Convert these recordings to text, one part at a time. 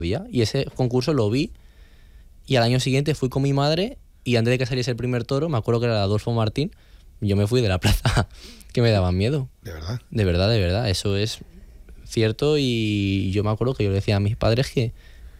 día. Y ese concurso lo vi y al año siguiente fui con mi madre y antes de que saliese el primer toro, me acuerdo que era Adolfo Martín, yo me fui de la plaza que me daban miedo. ¿De verdad? De verdad, eso es cierto y yo me acuerdo que yo le decía a mis padres que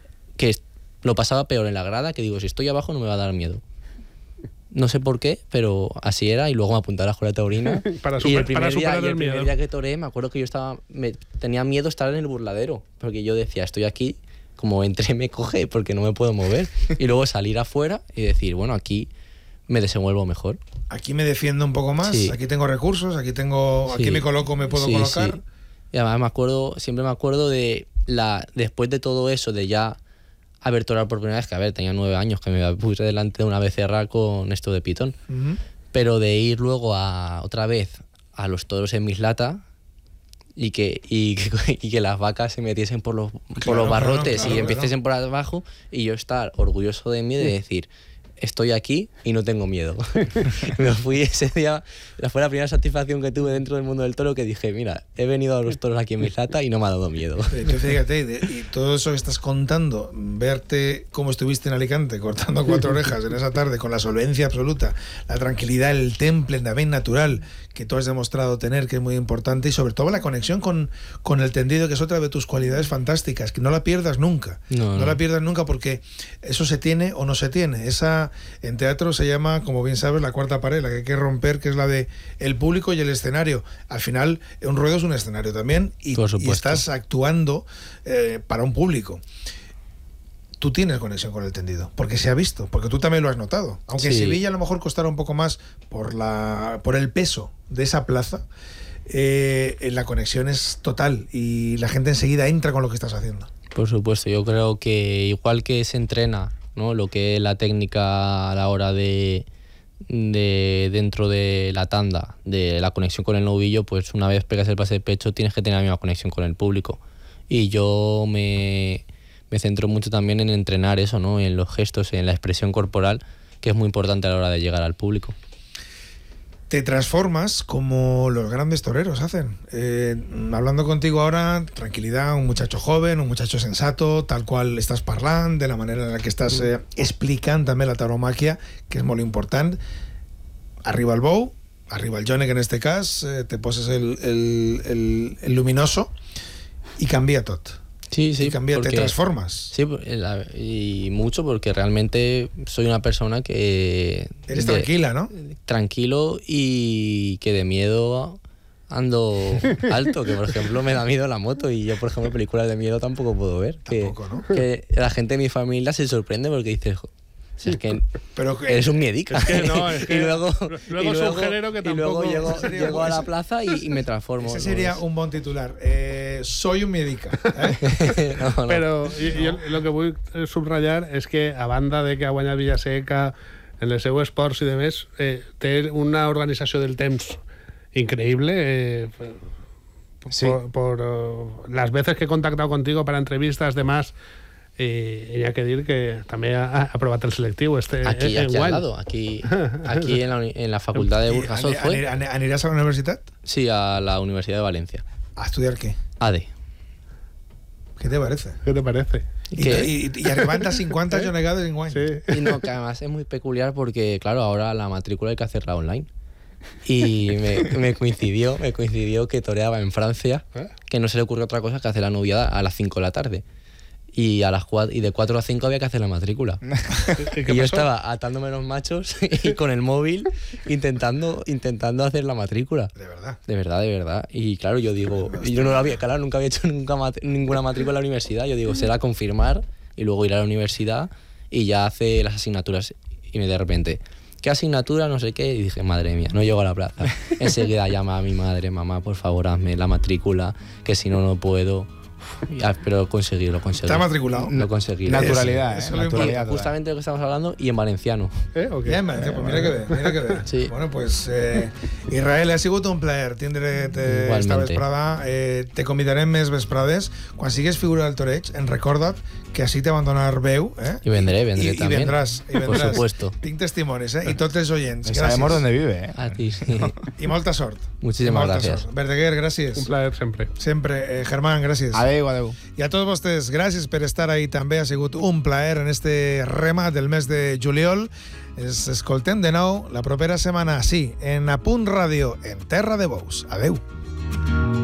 lo pasaba peor en la grada, que digo, si estoy abajo no me va a dar miedo. No sé por qué, pero así era y luego me apunté a la escuela taurina. y el primer día que toré, me acuerdo que yo tenía miedo de estar en el burladero, porque yo decía, estoy aquí, como entré me coge porque no me puedo mover. Y luego salir afuera y decir, bueno, aquí me desenvuelvo mejor. Aquí me defiendo un poco más, aquí tengo recursos, aquí me coloco, me puedo colocar. Sí. Y además siempre me acuerdo de después de todo eso, de ya haber torado por primera vez, que tenía 9 años, que me puse delante de una becerra con esto de pitón. Uh-huh. Pero de ir luego otra vez a los toros en Mislata y que las vacas se metiesen por los barrotes y empiecen por abajo y yo estar orgulloso de mí de decir, estoy aquí y no tengo miedo. Me fui ese día, fue la primera satisfacción que tuve dentro del mundo del toro, que dije, mira, he venido a los toros aquí en Mislata y no me ha dado miedo. Entonces fíjate, y todo eso que estás contando, verte cómo estuviste en Alicante cortando 4 orejas en esa tarde con la solvencia absoluta, la tranquilidad, el temple también natural que tú has demostrado tener, que es muy importante, y sobre todo la conexión con el tendido, que es otra de tus cualidades fantásticas, que no la pierdas nunca. No la pierdas nunca, porque eso se tiene o no se tiene. En teatro se llama, como bien sabes, la cuarta pared, la que hay que romper, que es la de el público y el escenario. Al final, un ruedo es un escenario también, y estás actuando para un público. Tú tienes conexión con el tendido, porque se ha visto, porque tú también lo has notado. Aunque en Sevilla a lo mejor costara un poco más por el peso de esa plaza, la conexión es total y la gente enseguida entra con lo que estás haciendo. Por supuesto, yo creo que igual que se entrena, ¿no?, lo que es la técnica a la hora de dentro de la tanda, de la conexión con el novillo, pues una vez pegas el pase de pecho tienes que tener la misma conexión con el público. Y yo me centro mucho también en entrenar eso, ¿no?, en los gestos, en la expresión corporal, que es muy importante a la hora de llegar al público. Te transformas como los grandes toreros hacen. Hablando contigo ahora, tranquilidad, un muchacho joven, un muchacho sensato, tal cual estás parlant, de la manera en la que estás explicant també la tauromaquia, que és molt important. Arriba el bou, arriba el jònec en este cas, te poses el luminoso y cambia tot. Sí, te transformas. Sí, y mucho, porque realmente soy una persona que... Eres tranquila, ¿no? Tranquilo, y que de miedo ando alto, que por ejemplo me da miedo la moto, y yo por ejemplo películas de miedo tampoco puedo ver. Tampoco, ¿no? Que la gente de mi familia se sorprende porque dice... Es que eres un miedica. Es que no, es que y luego es un género que tampoco... Y luego llego a la plaza y me transformo. Ese sería un buen titular. Soy un miedica. No. Pero yo lo que voy a subrayar es que, a banda de que ha guanyat Villaseca en el seu esports i demés, té una organització del temps increíble. Por las veces que he contactado contigo para entrevistas, demás... y hay que decir que también ha aprobado el selectivo aquí al lado, aquí en la facultad de Burjasot. ¿Anirás a la universidad? Sí, a la Universidad de Valencia. ¿A estudiar qué? AD. ¿Qué te parece? Y arribant 50 jonegades en guany. Sí. Y no, que además es muy peculiar porque, claro, ahora la matrícula hay que hacerla online. Y me coincidió que toreaba en Francia, que no se le ocurrió otra cosa que hacer la noviada a las 5 de la tarde. Y de 4 a 5 había que hacer la matrícula. Y yo estaba atándome los machos y con el móvil intentando hacer la matrícula. De verdad. Y claro, yo digo, yo nunca había hecho ninguna matrícula en la universidad. Yo digo, será confirmar y luego ir a la universidad y ya hace las asignaturas. Y de repente, ¿qué asignatura? No sé qué. Y dije, madre mía, no llego a la plaza. Enseguida llama a mi madre, mamá, por favor, hazme la matrícula, que si no, no puedo. Pero lo conseguí. Está matriculado. Lo conseguí. Naturalidad, naturalidad. Justamente de lo que estamos hablando, y en valenciano. Okay. En valenciano, pues mira que bé. Sí. Bueno, pues Israel, ha sigut un plaer tindre't esta vesprada. Te convidarem més vesprades. Quan sigues figura del toreig, recorda't que així te van donar veu. Y vendré I también. Vendràs. Por supuesto. Tinc testimonis, I tots els oients. Gràcies. Sabemos dónde vive. A ti, sí. I molta sort. Muchísimas gracias. Verdaguer, gràcies. Un plaer sempre. Sempre. Germán, gràcies. Adeu. Adeu. I a tots vostès, gràcies per estar ahí també. Ha sigut un plaer en este remat del mes de juliol. Ens escoltem de nou la propera setmana, sí, en A Punt Ràdio, en Terra de Bous. Adeu.